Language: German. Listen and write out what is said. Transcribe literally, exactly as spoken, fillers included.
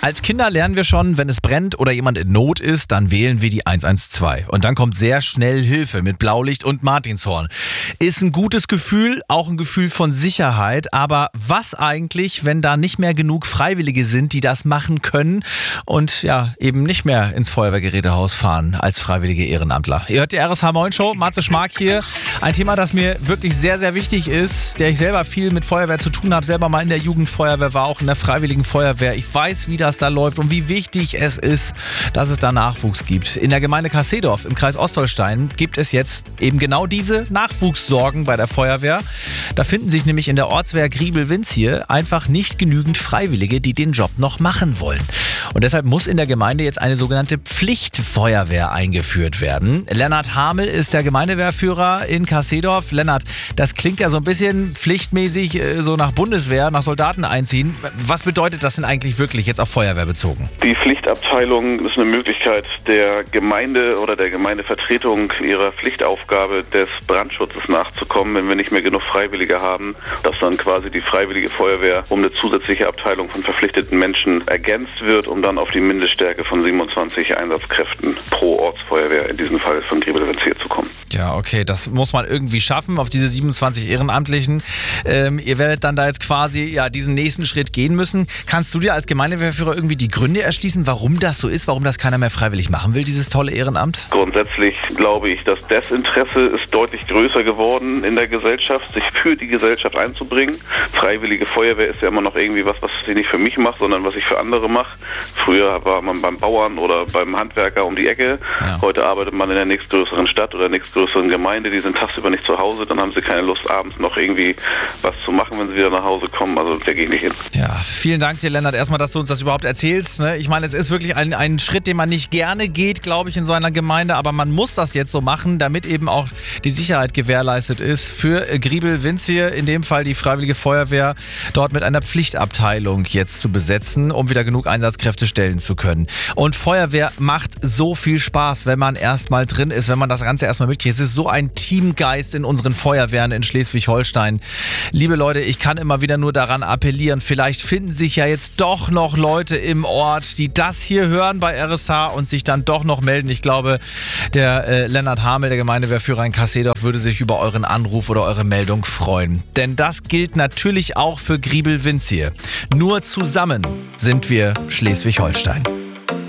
Als Kinder lernen wir schon, wenn es brennt oder jemand in Not ist, dann wählen wir die eins eins zwei. Und dann kommt sehr schnell Hilfe mit Blaulicht und Martinshorn. Ist ein gutes Gefühl, auch ein Gefühl von Sicherheit. Aber was eigentlich, wenn da nicht mehr genug Freiwillige sind, die das machen können und ja eben nicht mehr ins Feuerwehrgerätehaus fahren als freiwillige Ehrenamtler? Ihr hört die R S H Moin Show, Matze Schmark hier. Ein Thema, das mir wirklich sehr, sehr wichtig ist, der ich selber viel mit Feuerwehr zu tun habe, selber mal in der Jugendfeuerwehr war, auch in der Freiwilligen Feuerwehr. Ich weiß, wie das da läuft und wie wichtig es ist, dass es da Nachwuchs gibt. In der Gemeinde Kassedorf im Kreis Ostholstein gibt es jetzt eben genau diese Nachwuchssorgen bei der Feuerwehr. Da finden sich nämlich in der Ortswehr Griebel-Winzhier einfach nicht genügend Freiwillige, die den Job noch machen wollen. Und deshalb muss in der Gemeinde jetzt eine sogenannte Pflichtfeuerwehr eingeführt werden. Lennart Hamel ist der Gemeindewehrführer in Kassedorf. Lennart, das klingt ja so ein bisschen pflichtmäßig so nach Bundeswehr, nach Soldaten einziehen. Was bedeutet das denn eigentlich wirklich jetzt auf Feuerwehr bezogen? Die Pflichtabteilung ist eine Möglichkeit der Gemeinde oder der Gemeindevertretung ihrer Pflichtaufgabe des Brandschutzes nachzukommen, wenn wir nicht mehr genug Freiwillige haben, dass dann quasi die Freiwillige Feuerwehr um eine zusätzliche Abteilung von verpflichteten Menschen ergänzt wird, um dann auf die Mindeststärke von siebenundzwanzig Einsatzkräften pro Ortsfeuerwehr, in diesem Fall von Griebel-Winzhier, zu kommen. Ja, okay, das muss man irgendwie schaffen, auf diese siebenundzwanzig Ehrenamtlichen. Ähm, ihr werdet dann da jetzt quasi ja diesen nächsten Schritt gehen müssen. Kannst du dir als Gemeindewehrführer irgendwie die Gründe erschließen, warum das so ist, warum das keiner mehr freiwillig machen will, dieses tolle Ehrenamt? Grundsätzlich glaube ich, das Desinteresse ist deutlich größer geworden in der Gesellschaft, sich für die Gesellschaft einzubringen. Freiwillige Feuerwehr ist ja immer noch irgendwie was, was ich nicht für mich mache, sondern was ich für andere mache. Früher war man beim Bauern oder beim Handwerker um die Ecke. Ja. Heute arbeitet man in der nächstgrößeren Stadt oder nächstgrößeren Gemeinde. Die sind tagsüber nicht zu Hause, dann haben sie keine Lust, abends noch irgendwie was zu machen, wenn sie wieder nach Hause kommen. Also da gehe ich nicht hin. Ja, vielen Dank dir, Lennart, erstmal, dass du uns das überhaupt erzählst. Ich meine, es ist wirklich ein, ein Schritt, den man nicht gerne geht, glaube ich, in so einer Gemeinde, aber man muss das jetzt so machen, damit eben auch die Sicherheit gewährleistet ist für Griebel-Winzhier, in dem Fall die Freiwillige Feuerwehr, dort mit einer Pflichtabteilung jetzt zu besetzen, um wieder genug Einsatzkräfte stellen zu können. Und Feuerwehr macht so viel Spaß, wenn man erstmal drin ist, wenn man das Ganze erstmal mitkriegt. Es ist so ein Teamgeist in unseren Feuerwehren in Schleswig-Holstein. Liebe Leute, ich kann immer wieder nur daran appellieren, vielleicht finden sich ja jetzt doch noch Leute im Ort, die das hier hören bei R S H und sich dann doch noch melden. Ich glaube, der äh, Lennart Hamel, der Gemeindewehrführer in Kassedorf, würde sich über euren Anruf oder eure Meldung freuen. Denn das gilt natürlich auch für Griebel-Winzhier. Nur zusammen sind wir Schleswig-Holstein.